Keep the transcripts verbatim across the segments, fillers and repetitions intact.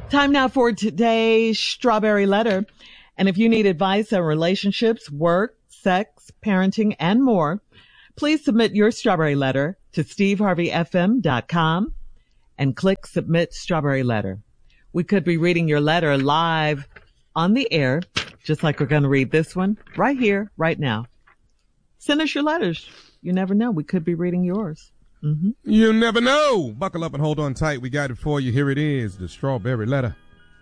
Time now for today's Strawberry Letter. And if you need advice on relationships, work, sex, parenting, and more, please submit your Strawberry Letter to steve harvey f m dot com and click Submit Strawberry Letter. We could be reading your letter live on the air, just like we're going to read this one right here, right now. Send us your letters. You never know. We could be reading yours. Mm-hmm. You never know. Buckle up and hold on tight. We got it for you. Here it is, the Strawberry Letter.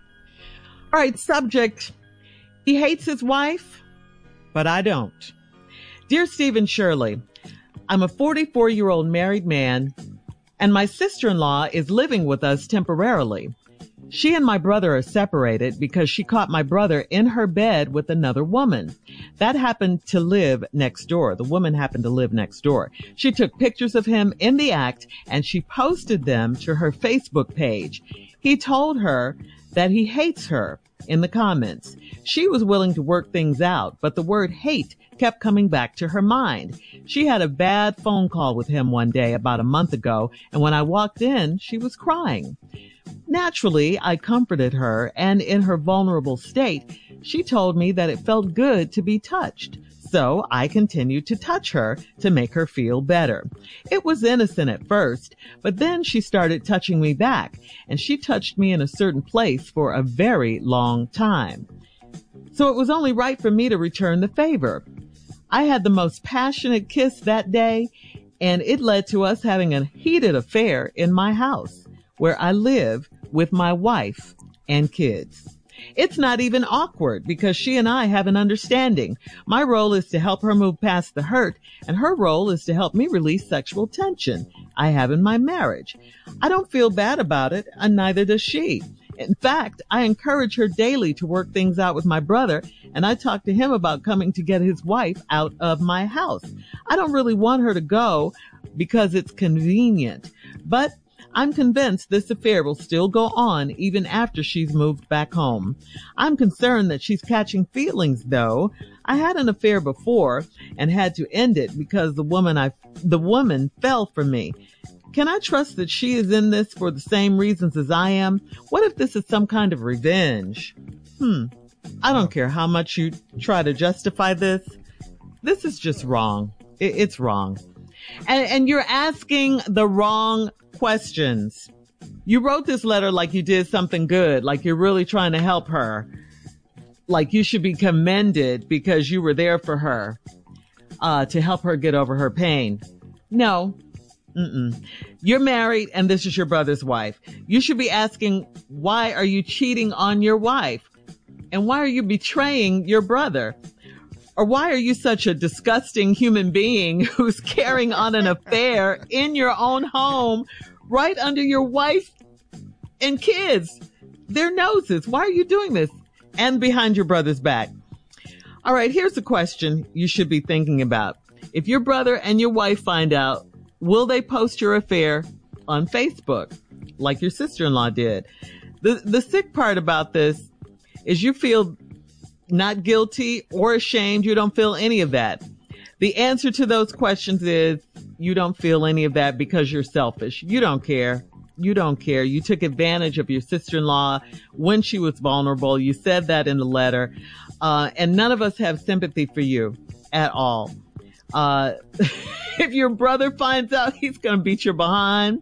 All right, subject. He hates his wife, but I don't. Dear Steve and Shirley, I'm a forty-four-year-old married man, and my sister-in-law is living with us temporarily. She and my brother are separated because she caught my brother in her bed with another woman. That happened to live next door. The woman happened to live next door. She took pictures of him in the act and she posted them to her Facebook page. He told her that he hates her in the comments. She was willing to work things out, but the word hate kept coming back to her mind. She had a bad phone call with him one day about a month ago, and when I walked in, she was crying. Naturally, I comforted her, and in her vulnerable state, she told me that it felt good to be touched. So I continued to touch her to make her feel better. It was innocent at first, but then she started touching me back, and she touched me in a certain place for a very long time. So it was only right for me to return the favor. I had the most passionate kiss that day, and it led to us having a heated affair in my house, where I live with my wife and kids. It's not even awkward because she and I have an understanding. My role is to help her move past the hurt, and her role is to help me release sexual tension I have in my marriage. I don't feel bad about it, and neither does she. In fact, I encourage her daily to work things out with my brother, and I talk to him about coming to get his wife out of my house. I don't really want her to go because it's convenient, but I'm convinced this affair will still go on even after she's moved back home. I'm concerned that she's catching feelings, though. I had an affair before and had to end it because the woman I, the woman fell for me. Can I trust that she is in this for the same reasons as I am? What if this is some kind of revenge? Hmm. I don't care how much you try to justify this. This is just wrong. It, it's wrong. And, and you're asking the wrong questions. You wrote this letter like you did something good, like you're really trying to help her, like you should be commended because you were there for her, uh, to help her get over her pain. No. Mm-mm. You're married and this is your brother's wife. You should be asking, why are you cheating on your wife? And why are you betraying your brother? Or why are you such a disgusting human being who's carrying on an affair in your own home right under your wife and kids, their noses? Why are you doing this? And behind your brother's back. All right, here's a question you should be thinking about. If your brother and your wife find out, will they post your affair on Facebook like your sister-in-law did? The, the sick part about this is you feel not guilty or ashamed. You don't feel any of that. The answer to those questions is you don't feel any of that because you're selfish. You don't care. You don't care. You took advantage of your sister-in-law when she was vulnerable. You said that in the letter. Uh, and none of us have sympathy for you at all. Uh, if your brother finds out, he's going to beat your behind.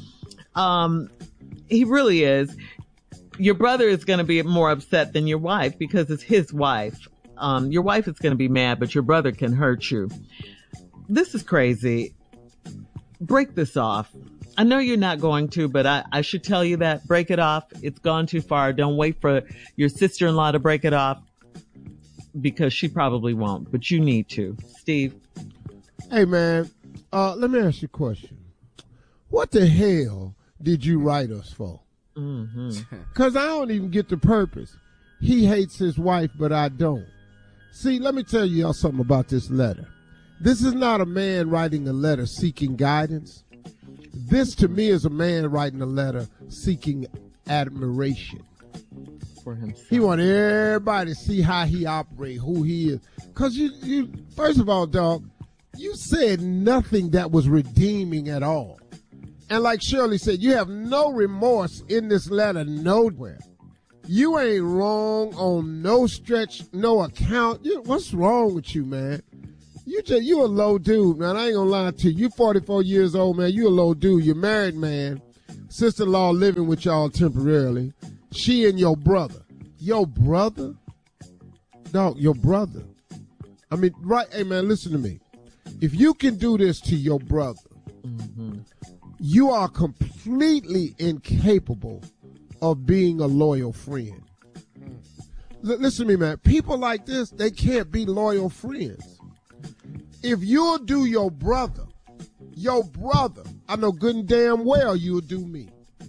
Um, he really is. Your brother is going to be more upset than your wife because it's his wife. Um, your wife is going to be mad, but your brother can hurt you. This is crazy. Break this off. I know you're not going to, but I, I should tell you that. Break it off. It's gone too far. Don't wait for your sister-in-law to break it off because she probably won't, but you need to. Steve? Hey, man, uh, let me ask you a question. What the hell did you write us for? Mm-hmm. Because I don't even get the purpose. He hates his wife, but I don't. See, let me tell you all something about this letter. This is not a man writing a letter seeking guidance. This, to me, is a man writing a letter seeking admiration. For himself. He wants everybody to see how he operates, who he is. Because, you, you, first of all, dog, you said nothing that was redeeming at all. And like Shirley said, you have no remorse in this letter nowhere. You ain't wrong on no stretch, no account. You, what's wrong with you, man? You just you a low dude, man. I ain't gonna lie to you. You forty-four years old, man. You a low dude. You're married, man. Sister-in-law living with y'all temporarily. She and your brother. Your brother? Dog, your brother. I mean, right, hey, man, listen to me. If you can do this to your brother, mm-hmm. you are completely incapable of being a loyal friend. L- listen to me, man. People like this, they can't be loyal friends. If you'll do your brother, your brother, I know good and damn well you'll do me.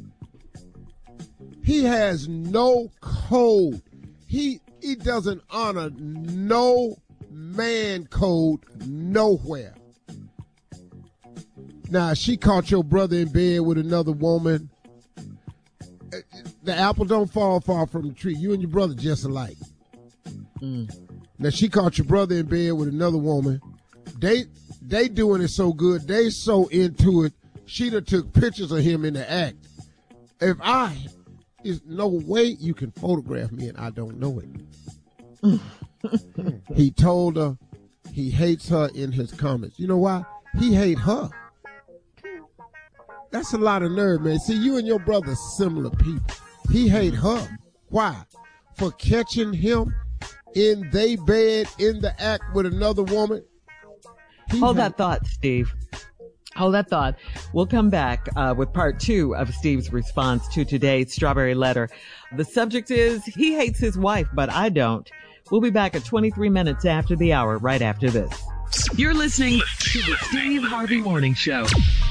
He has no code. He he doesn't honor no man code nowhere. Now, she caught your brother in bed with another woman. The apple don't fall far from the tree. You and your brother just alike. Mm. Now, she caught your brother in bed with another woman. They they doing it so good. They so into it. She done took pictures of him in the act. If I, there's no way you can photograph me and I don't know it. He told her he hates her in his comments. You know why? He hate her. That's a lot of nerve, man. See, you and your brother similar people. He hate her. Why? For catching him in they bed in the act with another woman. He Hold hate- that thought, Steve. Hold that thought. We'll come back uh, with part two of Steve's response to today's Strawberry Letter. The subject is, he hates his wife, but I don't. We'll be back at twenty-three minutes after the hour, right after this. You're listening to the Steve Harvey Morning Show.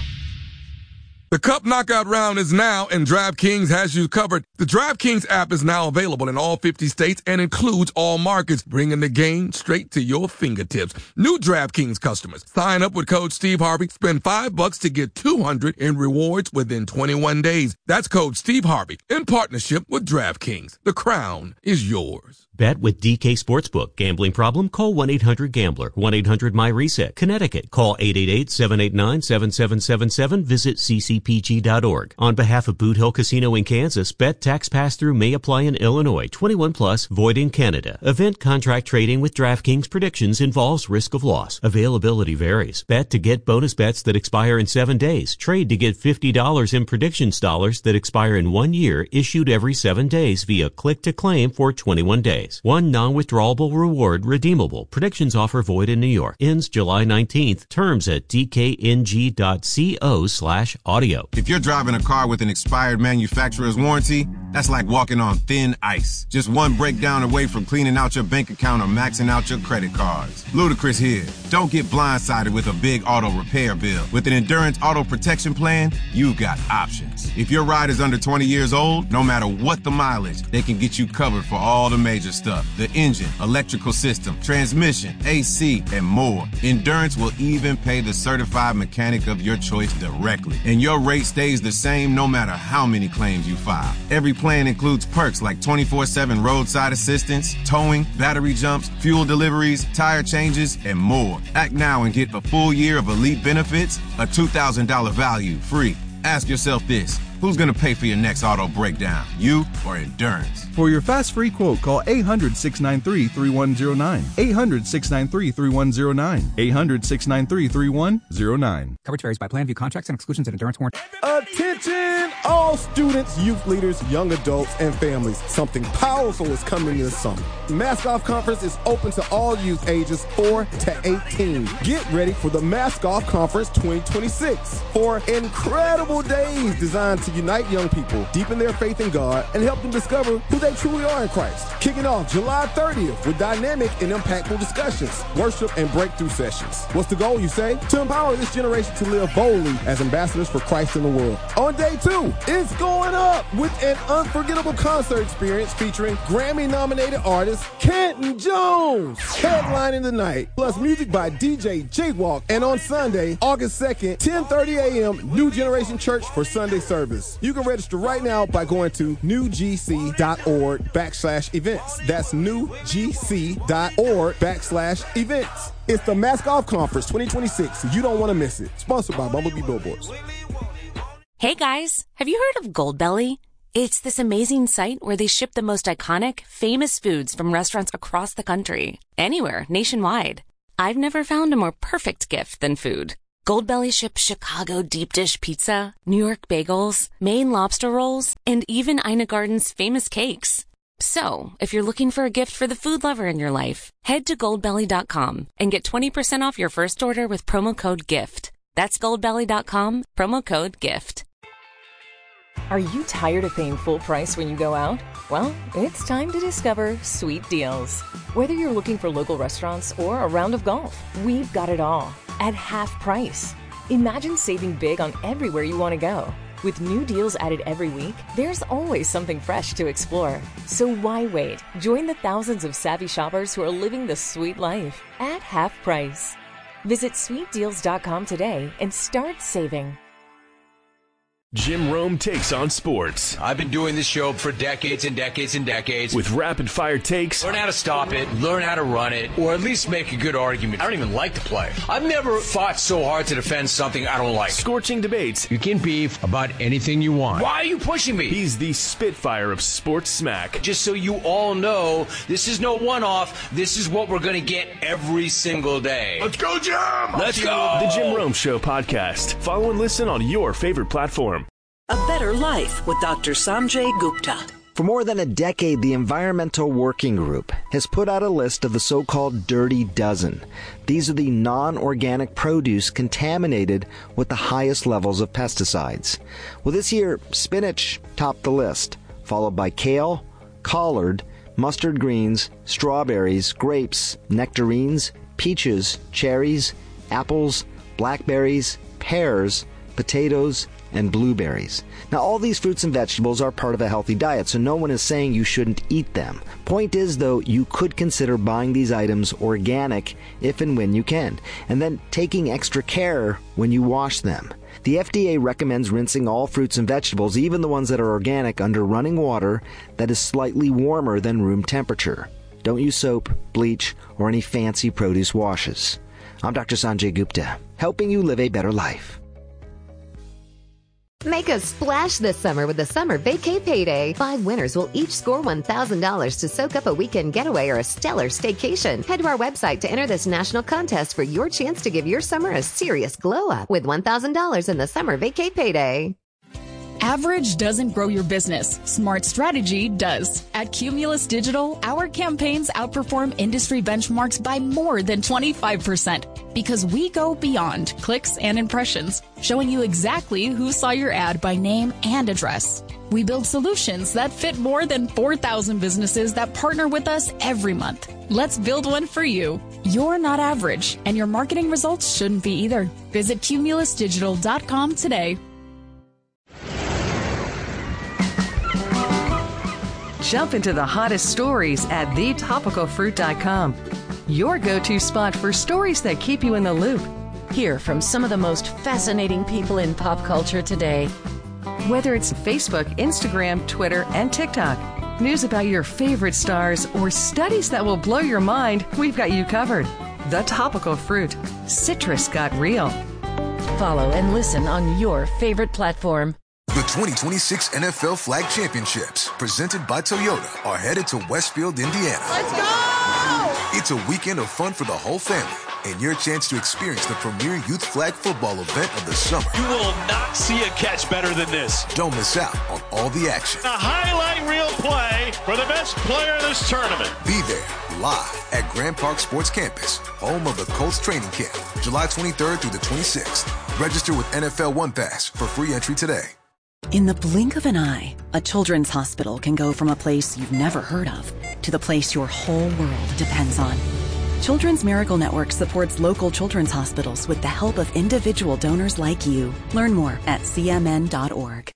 The Cup Knockout Round is now, and DraftKings has you covered. The DraftKings app is now available in all fifty states and includes all markets, bringing the game straight to your fingertips. New DraftKings customers, sign up with code Steve Harvey, spend five bucks to get two hundred in rewards within twenty-one days. That's code Steve Harvey in partnership with DraftKings. The crown is yours. Bet with D K Sportsbook. Gambling problem? Call one eight hundred gambler. one eight hundred my reset. Connecticut. Call eight eight eight, seven eight nine, seven seven seven seven. Visit c c p g dot org. On behalf of Boot Hill Casino in Kansas, bet tax pass-through may apply in Illinois. twenty-one plus, void in Canada. Event contract trading with DraftKings predictions involves risk of loss. Availability varies. Bet to get bonus bets that expire in seven days. Trade to get fifty dollars in predictions dollars that expire in one year, issued every seven days via click to claim for twenty-one days. One non-withdrawable reward redeemable. Predictions offer void in New York. Ends July nineteenth. Terms at d k n g dot co slash audio. If you're driving a car with an expired manufacturer's warranty, that's like walking on thin ice. Just one breakdown away from cleaning out your bank account or maxing out your credit cards. Ludacris here. Don't get blindsided with a big auto repair bill. With an Endurance Auto Protection Plan, you've got options. If your ride is under twenty years old, no matter what the mileage, they can get you covered for all the major stuff. The engine, electrical system, transmission, A C, and more. Endurance will even pay the certified mechanic of your choice directly. And your rate stays the same no matter how many claims you file. Every plan includes perks like twenty-four seven roadside assistance, towing, battery jumps, fuel deliveries, tire changes, and more. Act now and get a full year of elite benefits, a two thousand dollars value free. Ask yourself this. Who's going to pay for your next auto breakdown, you or Endurance? For your fast free quote, call eight hundred, six nine three, three one zero nine. eight hundred, six nine three, three one zero nine. eight hundred, six nine three, three one zero nine. Coverage varies by plan, view contracts and exclusions and endurance warranty. Attention, all students, youth leaders, young adults, and families. Something powerful is coming this summer. Mask Off Conference is open to all youth ages four to eighteen. Get ready for the Mask Off Conference twenty twenty-six. Four incredible days designed to unite young people, deepen their faith in God, and help them discover who they truly are in Christ. Kicking off July thirtieth with dynamic and impactful discussions, worship, and breakthrough sessions. What's the goal, you say? To empower this generation to live boldly as ambassadors for Christ in the world. On day two, it's going up with an unforgettable concert experience featuring Grammy-nominated artist Canton Jones, headlining the night, plus music by D J J-Walk. And on Sunday, August second, ten thirty a.m., New Generation Church for Sunday service. You can register right now by going to newgc.org backslash events. That's newgc.org backslash events. It's the Mask Off Conference twenty twenty-six. You don't want to miss it. Sponsored by Bumblebee Billboards. Hey guys, have you heard of Goldbelly? It's this amazing site where they ship the most iconic, famous foods from restaurants across the country. Anywhere, nationwide. I've never found a more perfect gift than food. Goldbelly ships Chicago deep dish pizza, New York bagels, Maine lobster rolls, and even Ina Garden's famous cakes. So, if you're looking for a gift for the food lover in your life, head to goldbelly dot com and get twenty percent off your first order with promo code GIFT. That's goldbelly dot com, promo code GIFT. Are you tired of paying full price when you go out? Well, it's time to discover Sweet Deals. Whether you're looking for local restaurants or a round of golf, we've got it all at half price. Imagine saving big on everywhere you want to go. With new deals added every week, there's always something fresh to explore. So why wait? Join the thousands of savvy shoppers who are living the sweet life at half price. Visit sweet deals dot com today and start saving. Jim Rome takes on sports. I've been doing this show for decades and decades and decades. With rapid-fire takes. Learn how to stop it, learn how to run it, or at least make a good argument. I don't even like to play. I've never fought so hard to defend something I don't like. Scorching debates. You can beef about anything you want. Why are you pushing me? He's the Spitfire of sports smack. Just so you all know, this is no one-off. This is what we're going to get every single day. Let's go, Jim! Let's go! The Jim Rome Show podcast. Follow and listen on your favorite platform. A Better Life with Doctor Sanjay Gupta. For more than a decade, the Environmental Working Group has put out a list of the so-called Dirty Dozen. These are the non-organic produce contaminated with the highest levels of pesticides. Well, this year, spinach topped the list, followed by kale, collard, mustard greens, strawberries, grapes, nectarines, peaches, cherries, apples, blackberries, pears, potatoes, and blueberries. Now, all these fruits and vegetables are part of a healthy diet, so no one is saying you shouldn't eat them. Point is, though, you could consider buying these items organic if and when you can, and then taking extra care when you wash them. The F D A recommends rinsing all fruits and vegetables, even the ones that are organic, under running water that is slightly warmer than room temperature. Don't use soap, bleach, or any fancy produce washes. I'm Doctor Sanjay Gupta, helping you live a better life. Make a splash this summer with the Summer Vacay Payday. Five winners will each score one thousand dollars to soak up a weekend getaway or a stellar staycation. Head to our website to enter this national contest for your chance to give your summer a serious glow up with one thousand dollars in the Summer Vacay Payday. Average doesn't grow your business. Smart strategy does. At Cumulus Digital, our campaigns outperform industry benchmarks by more than twenty-five percent because we go beyond clicks and impressions, showing you exactly who saw your ad by name and address. We build solutions that fit more than four thousand businesses that partner with us every month. Let's build one for you. You're not average, and your marketing results shouldn't be either. Visit cumulus digital dot com today. Jump into the hottest stories at the topical fruit dot com. Your go-to spot for stories that keep you in the loop. Hear from some of the most fascinating people in pop culture today. Whether it's Facebook, Instagram, Twitter, and TikTok, news about your favorite stars, or studies that will blow your mind, we've got you covered. The Topical Fruit. Citrus got real. Follow and listen on your favorite platform. The twenty twenty-six N F L Flag Championships, presented by Toyota, are headed to Westfield, Indiana. Let's go! It's a weekend of fun for the whole family and your chance to experience the premier youth flag football event of the summer. You will not see a catch better than this. Don't miss out on all the action. A highlight reel play for the best player of this tournament. Be there live at Grand Park Sports Campus, home of the Colts training camp, July twenty-third through the twenty-sixth. Register with N F L One Pass for free entry today. In the blink of an eye, a children's hospital can go from a place you've never heard of to the place your whole world depends on. Children's Miracle Network supports local children's hospitals with the help of individual donors like you. Learn more at C M N dot org.